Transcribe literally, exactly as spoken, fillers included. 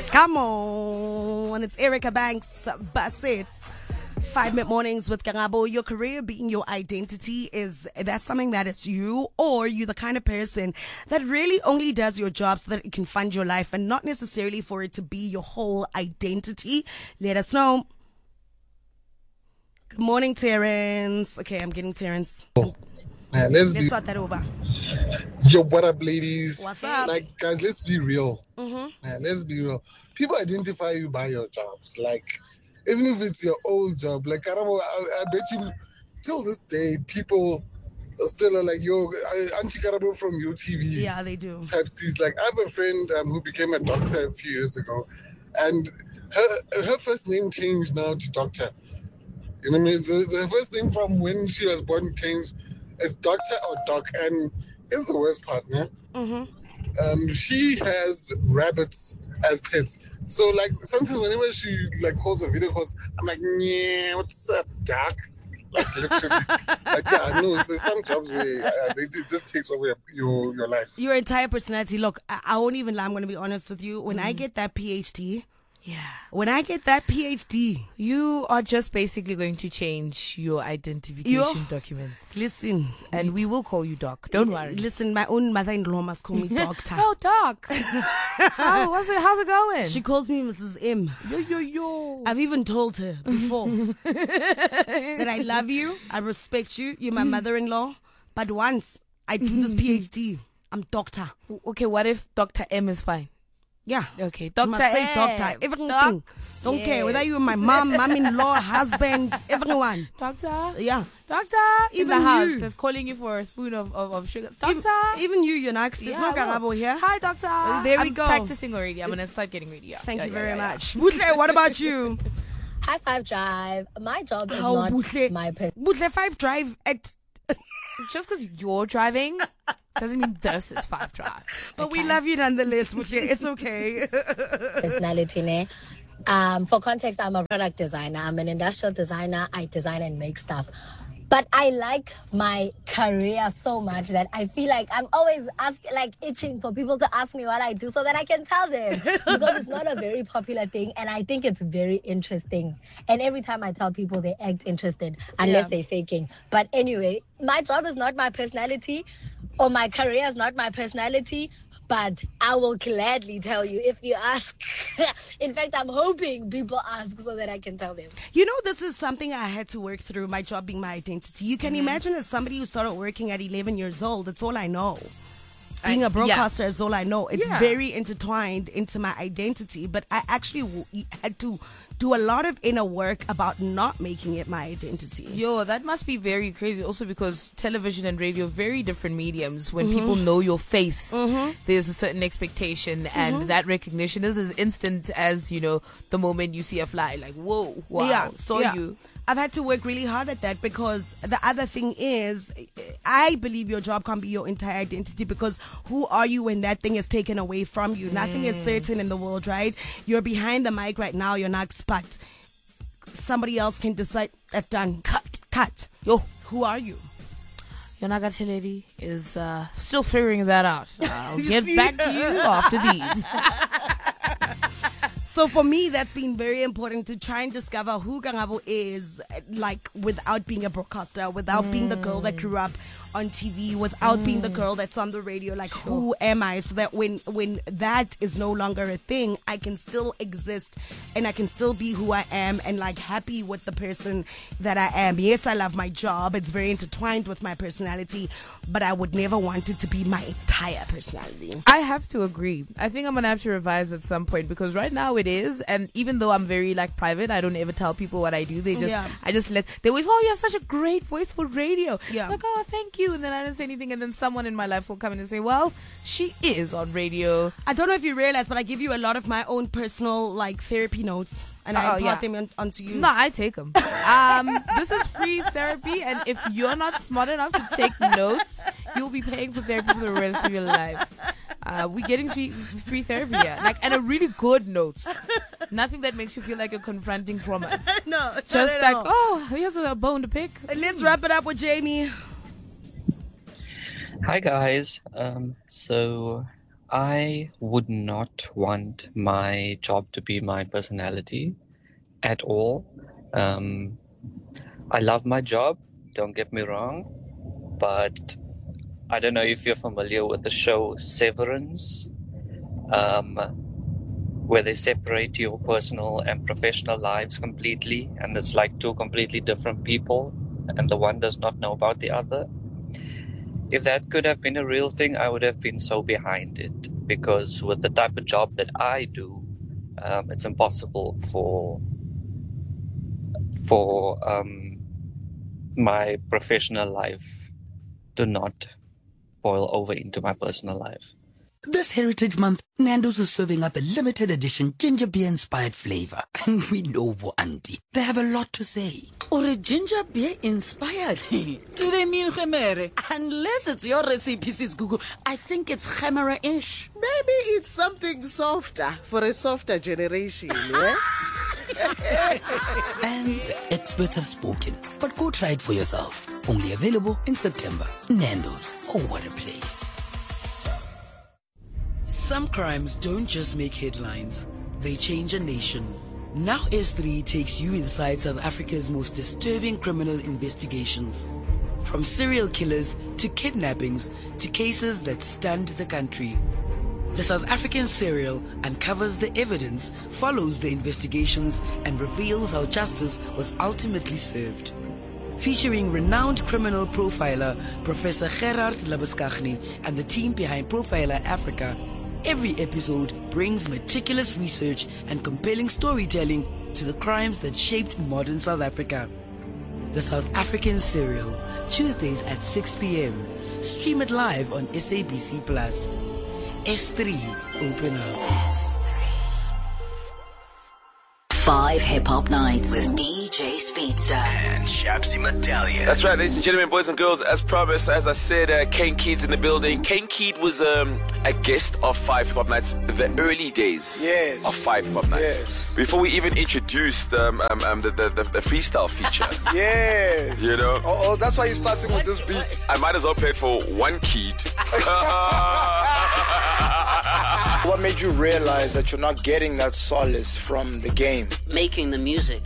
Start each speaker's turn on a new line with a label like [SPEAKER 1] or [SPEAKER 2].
[SPEAKER 1] Come on. It's Erica Banks Bassett. Five Minute Mornings with Karabo. Your career being your identity, is that's something that it's you, or you the kind of person that really only does your job so that it can fund your life and not necessarily for it to be your whole identity? Let us know. Good morning, Terrence. Okay, I'm getting Terrence.
[SPEAKER 2] Oh, man, let's
[SPEAKER 1] let's
[SPEAKER 2] be,
[SPEAKER 1] start that over.
[SPEAKER 2] Yo, what up, ladies?
[SPEAKER 1] What's up?
[SPEAKER 2] Like, guys, let's be real.
[SPEAKER 1] Mm-hmm.
[SPEAKER 2] Man, let's be real. People identify you by your jobs. Like, even if it's your old job, like, I, don't know, I, I bet you till this day, people are still are like, yo, Auntie Karabo from U T V.
[SPEAKER 1] Yeah, they do.
[SPEAKER 2] Type steez. Like, I have a friend um, who became a doctor a few years ago, and her her first name changed now to Doctor. You know what I mean? The, the first name from when she was born changed. It's Doctor or Doc, and here's the worst part, man.
[SPEAKER 1] Mm-hmm.
[SPEAKER 2] Um, she has rabbits as pets. So, like, sometimes whenever she, like, calls a video calls, I'm like, yeah, what's up, Doc? Like, literally. Like, yeah, I know there's some jobs where uh, they it just takes over your, your, your life.
[SPEAKER 1] Your entire personality. Look, I, I won't even lie. I'm going to be honest with you. When mm. I get that PhD...
[SPEAKER 3] Yeah.
[SPEAKER 1] When I get that PhD,
[SPEAKER 3] you are just basically going to change your identification Yo, documents.
[SPEAKER 1] Listen.
[SPEAKER 3] And we will call you Doc. Don't worry.
[SPEAKER 1] Listen, my own mother-in-law must call me Doctor.
[SPEAKER 3] Oh, Doc. How, what's it, how's it going?
[SPEAKER 1] She calls me Missus M.
[SPEAKER 3] Yo, yo, yo.
[SPEAKER 1] I've even told her before that I love you, I respect you, you're my mother-in-law. But once I do this PhD, I'm Doctor.
[SPEAKER 3] Okay, what if Doctor M is fine?
[SPEAKER 1] Yeah.
[SPEAKER 3] Okay. Doctor
[SPEAKER 1] say doctor. Everything. Doc? Don't yes. care whether you're my mom, mom-in-law, husband, everyone.
[SPEAKER 3] Doctor.
[SPEAKER 1] Yeah.
[SPEAKER 3] Doctor.
[SPEAKER 1] Even
[SPEAKER 3] in the house
[SPEAKER 1] you.
[SPEAKER 3] That's calling you for a spoon of, of, of sugar. Doctor.
[SPEAKER 1] Even, even you, you're next. There's
[SPEAKER 3] yeah,
[SPEAKER 1] no Karabo here.
[SPEAKER 3] Hi, doctor.
[SPEAKER 1] Uh, there
[SPEAKER 3] I'm
[SPEAKER 1] we go.
[SPEAKER 3] Practicing already. I'm gonna start getting ready. Yeah.
[SPEAKER 1] Thank
[SPEAKER 3] yeah,
[SPEAKER 1] you
[SPEAKER 3] yeah,
[SPEAKER 1] very
[SPEAKER 3] yeah,
[SPEAKER 1] much. Buhle, what about you?
[SPEAKER 4] High Five Drive. My job is
[SPEAKER 1] How
[SPEAKER 4] not
[SPEAKER 1] Buhle?
[SPEAKER 4] my pet.
[SPEAKER 1] Buhle Five Drive at.
[SPEAKER 3] Just because you're driving doesn't mean this is Five Drive.
[SPEAKER 1] But
[SPEAKER 3] okay?
[SPEAKER 1] we love you nonetheless, Buhle. It's okay.
[SPEAKER 4] Personality, ne? Um, for context, I'm a product designer. I'm an industrial designer. I design and make stuff. But I like my career so much that I feel like I'm always ask, like itching for people to ask me what I do so that I can tell them. Because it's not a very popular thing, and I think it's very interesting. And every time I tell people, they act interested unless yeah. they're faking. But anyway, my job is not my personality, or my career is not my personality. But I will gladly tell you if you ask. In fact, I'm hoping people ask so that I can tell them.
[SPEAKER 1] You know, this is something I had to work through, my job being my identity. You can mm-hmm. imagine, as somebody who started working at eleven years old, it's all I know. Being a broadcaster yeah. is all I know. It's yeah. very intertwined into my identity. But I actually w- had to do a lot of inner work about not making it my identity.
[SPEAKER 3] Yo, that must be very crazy. Also because television and radio, very different mediums. When mm-hmm. people know your face, mm-hmm. there's a certain expectation. Mm-hmm. And that recognition is as instant as, you know, the moment you see a fly. Like, whoa, wow,
[SPEAKER 1] yeah.
[SPEAKER 3] saw
[SPEAKER 1] yeah.
[SPEAKER 3] you.
[SPEAKER 1] I've had to work really hard at that, because the other thing is, I believe your job can't be your entire identity, because who are you when that thing is taken away from you? Mm. Nothing is certain in the world, right? You're behind the mic right now, you're not spot. Somebody else can decide, that's done. Cut, cut. Yo, who are you?
[SPEAKER 3] Your Nagati lady is uh, still figuring that out. I'll get back to you after these.
[SPEAKER 1] So for me, that's been very important to try and discover who Karabo is, like, without being a broadcaster, without mm. being the girl that grew up on T V, without mm. being the girl that's on the radio. Like, sure. who am I? So that when when that is no longer a thing, I can still exist and I can still be who I am and, like, happy with the person that I am. Yes, I love my job. It's very intertwined with my personality, but I would never want it to be my entire personality.
[SPEAKER 3] I have to agree. I think I'm going to have to revise at some point, because right now it is. And even though I'm very, like, private, I don't ever tell people what I do. They just, yeah. I just let, they always, oh, you have such a great voice for radio.
[SPEAKER 1] Yeah.
[SPEAKER 3] Like, oh, thank you. And then I didn't say anything. And then someone in my life will come in and say, well, she is on radio.
[SPEAKER 1] I don't know if you realize, but I give you a lot of my own personal, like, therapy notes. And I
[SPEAKER 3] oh,
[SPEAKER 1] impart
[SPEAKER 3] yeah.
[SPEAKER 1] them on, onto you.
[SPEAKER 3] No, I take them. Um, this is free therapy. And if you're not smart enough to take notes, you'll be paying for therapy for the rest of your life. Uh, we're getting free, free therapy here. Like, and a really good notes. Nothing that makes you feel like you're confronting traumas.
[SPEAKER 1] No,
[SPEAKER 3] just like, all. oh, here's a bone to pick.
[SPEAKER 1] Let's wrap it up with Jamie.
[SPEAKER 5] Hi, guys. Um, so I would not want my job to be my personality at all. Um, I love my job, don't get me wrong, but I don't know if you're familiar with the show Severance, um, where they separate your personal and professional lives completely, and it's like two completely different people, and the one does not know about the other. If that could have been a real thing, I would have been so behind it, because with the type of job that I do, um, it's impossible for for um, my professional life to not boil over into my personal life.
[SPEAKER 6] This Heritage Month, Nando's is serving up a limited edition ginger beer inspired flavor. And we know Bo Auntie, they have a lot to say.
[SPEAKER 7] Or a ginger beer inspired? Do they mean Gemere? Unless it's your recipe, Sis Gugu, I think it's Gemere-ish.
[SPEAKER 8] Maybe it's something softer for a softer generation, yeah?
[SPEAKER 6] And the experts have spoken, but go try it for yourself. Only available in September. Nando's, oh what a place. Some crimes don't just make headlines, they change a nation. Now S three takes you inside South Africa's most disturbing criminal investigations. From serial killers to kidnappings to cases that stunned the country. The South African Serial uncovers the evidence, follows the investigations, and reveals how justice was ultimately served. Featuring renowned criminal profiler Professor Gerard Labuschagne and the team behind Profiler Africa, every episode brings meticulous research and compelling storytelling to the crimes that shaped modern South Africa. The South African Serial, Tuesdays at six p.m. Stream it live on S A B C Plus. S three, open up.
[SPEAKER 9] Five Hip Hop Nights with D J Speedster and Shabsy Medallion.
[SPEAKER 10] That's right, ladies and gentlemen, boys and girls. As promised, as I said, uh, Kane Keed's in the building. Kane Keed was um, a guest of Five Hip Hop Nights, the early days
[SPEAKER 11] yes.
[SPEAKER 10] of Five Hip Hop Nights.
[SPEAKER 11] Yes.
[SPEAKER 10] Before we even introduced um, um, um, the, the, the, the freestyle feature.
[SPEAKER 11] Yes.
[SPEAKER 10] You know?
[SPEAKER 11] Oh, oh, that's why you're starting with this beat.
[SPEAKER 10] I might as well play it for one Keed.
[SPEAKER 11] What made you realize that you're not getting that solace from the game?
[SPEAKER 9] Making the music.